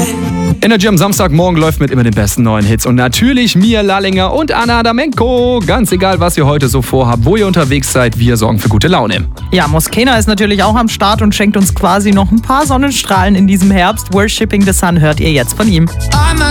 Energy am Samstagmorgen läuft mit immer den besten neuen Hits. Und natürlich Mia Lallinger und Anna Adamenko. Ganz egal, was ihr heute so vorhabt, wo ihr unterwegs seid, wir sorgen für gute Laune. Ja, Moskena ist natürlich auch am Start und schenkt uns quasi noch ein paar Sonnenstrahlen in diesem Herbst. Worshipping the Sun hört ihr jetzt von ihm. I'm a